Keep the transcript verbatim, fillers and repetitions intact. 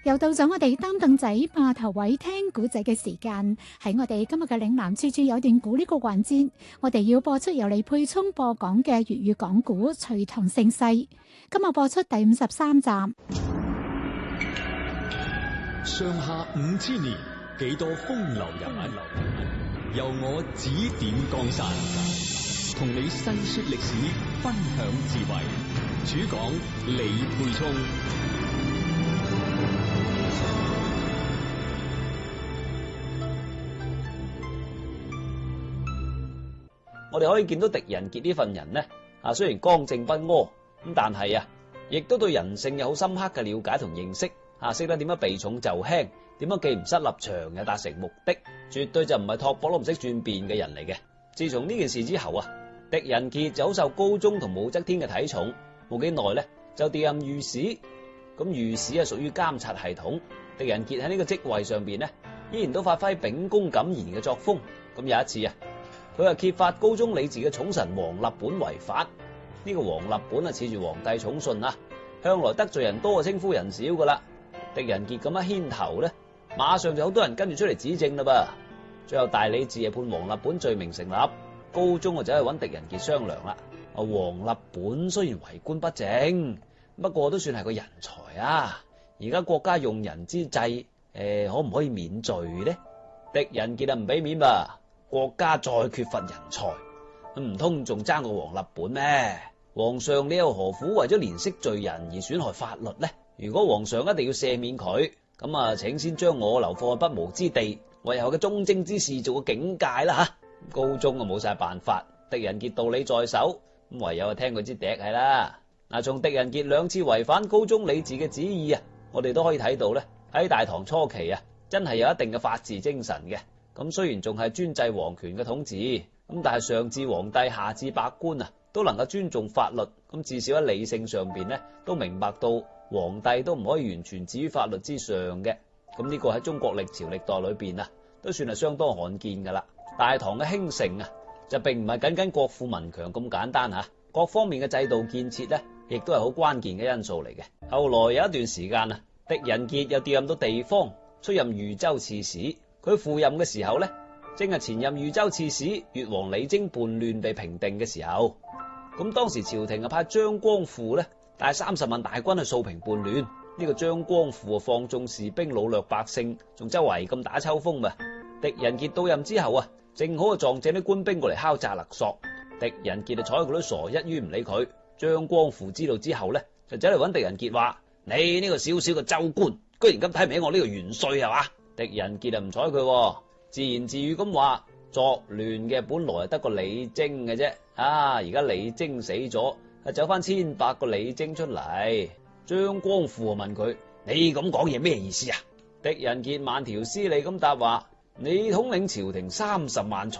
又到咗我哋擔凳仔霸頭位聽古仔嘅時間，喺我哋今日嘅嶺南處處有段古呢個環節，我哋要播出由李沛聰播講嘅粵語講古《隋唐盛世》，今日播出第五十三集。 上下五千年，幾多風流人物，由我指點江山，同你細說歷史，分享智慧。主講李沛聰。 我哋可以見到狄仁傑呢份人呢，啊雖然剛正不阿，咁但係啊，亦都對人性有好深刻嘅了解同認識，啊識得點樣避重就輕，點樣既唔失立場又達成目的，絕對就唔係托博都唔識轉變嘅人嚟嘅。自從呢件事之後啊，狄仁傑就好受高宗同武則天嘅睇重，冇幾耐呢就調任御史。咁御史係屬於監察系統，狄仁傑喺呢個職位上邊呢，依然都發揮秉公敢言嘅作風。咁有一次啊，佢係揭發高宗李治嘅寵臣王立本違法。呢、這個王立本啊，恃住皇帝寵信啊，向來得罪人多，稱呼人少噶啦。狄仁傑咁一牽頭咧，馬上就好多人跟住出嚟指證啦噃。最後大理寺啊判王立本罪名成立，高宗啊就去揾狄仁傑商量啦。啊，王立本雖然為官不正，不過都算係個人才啊。而家國家用人之際，誒、呃、可唔可以免罪呢？狄仁傑啊唔俾面噃。國家再缺乏人才，唔通仲爭過王立本咩？皇上你又何苦為咗憐惜罪人而損害法律呢？如果皇上一定要赦免佢，咁啊，請先將我流放喺不毛之地，為後嘅忠貞之事做個警戒啦吓。高宗啊冇晒辦法，狄仁傑道理在手，咁唯有聽佢支笛係啦。嗱，從狄仁傑兩次違反高宗李治嘅旨意啊，我哋都可以睇到咧，喺大唐初期啊，真係有一定嘅法治精神嘅。咁雖然仲係專制皇權嘅統治，咁但係上至皇帝下至百官啊，都能夠尊重法律。咁至少喺理性上邊咧，都明白到皇帝都唔可以完全置於法律之上嘅。咁呢個喺中國歷朝歷代裏邊啊，都算係相當罕見噶啦。大唐嘅興盛啊，就並唔係僅僅國富民強咁簡單吓，各方面嘅制度建設咧，亦都係好關鍵嘅因素嚟嘅。後來有一段時間啊，狄仁傑又調任到地方，出任豫州刺史。佢赴任嘅時候呢，正係前任豫州刺史越王李征叛亂被平定嘅時候。咁當時朝廷啊派張光輔呢帶三十萬大軍去掃平叛亂。呢、這個張光輔啊放縱士兵擄掠百姓，仲周圍咁打秋風嘛。狄仁傑到任之後啊，正好啊撞正啲官兵過嚟敲詐勒索。狄仁傑就睬佢都傻，一於唔理佢。張光輔知道之後呢，就走嚟揾狄仁傑話：你呢個小小嘅州官，居然咁睇唔起我呢個元帥係嘛？狄仁傑就唔睬佢，自言自語咁話：作亂嘅本來係得個李征嘅啫，啊而家李征死咗，係走翻千百個李征出嚟。張光輔問佢：你咁講嘢咩意思啊？狄仁傑慢條斯理咁答話：你統領朝廷三十萬